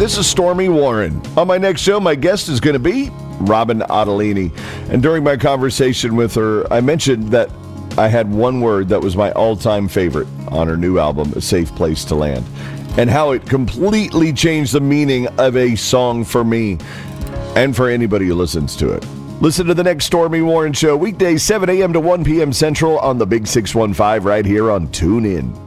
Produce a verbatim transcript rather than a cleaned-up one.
this is Stormy Warren. On my next show, my guest is going to be Robin Ottolini. And during my conversation with her, I mentioned that I had one word that was my all-time favorite on her new album, A Safe Place to Land, and how it completely changed the meaning of a song for me and for anybody who listens to it. Listen to the next Stormy Warren Show, weekdays seven a.m. to one p.m. Central on the Big six one five right here on TuneIn.